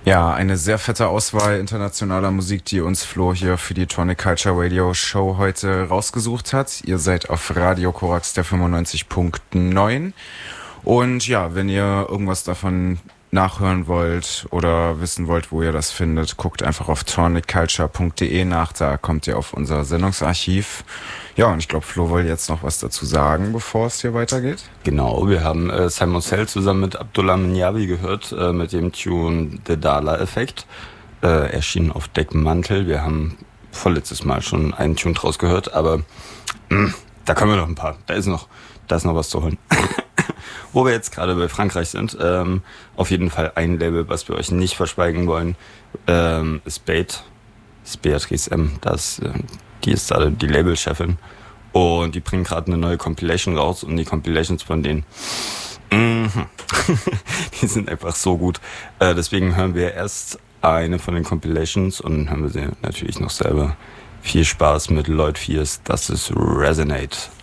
Ja, eine sehr fette Auswahl internationaler Musik, die uns Flo hier für die Tronic Culture Radio Show heute rausgesucht hat. Ihr seid auf Radio Korax der 95.9. Und ja, wenn ihr irgendwas davon nachhören wollt oder wissen wollt, wo ihr das findet, guckt einfach auf troniculture.de nach, da kommt ihr auf unser Sendungsarchiv. Ja, und ich glaube, Flo will jetzt noch was dazu sagen, bevor es hier weitergeht. Genau, wir haben Simon Cell zusammen mit Abdullah Minyavi gehört, mit dem Tune The Dala-Effekt, erschienen auf Deckmantel. Wir haben vorletztes Mal schon einen Tune draus gehört, aber da können wir noch ein paar, da ist noch was zu holen. Wo wir jetzt gerade bei Frankreich sind, auf jeden Fall ein Label, was wir euch nicht verschweigen wollen, ist Bait, ist Beatrice M. Die ist da die Labelchefin und die bringen gerade eine neue Compilation raus und die Compilations von denen, die sind einfach so gut. Deswegen hören wir erst eine von den Compilations und dann hören wir sie natürlich noch selber. Viel Spaß mit Lloyd Fierce, das ist Resonate.